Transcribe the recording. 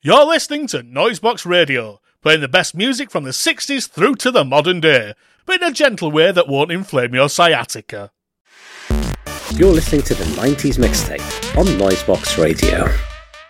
You're listening to Noisebox Radio, playing the best music from the 60s through to the modern day, but in a gentle way that won't inflame your sciatica. You're listening to the 90s Mixtape on Noisebox Radio.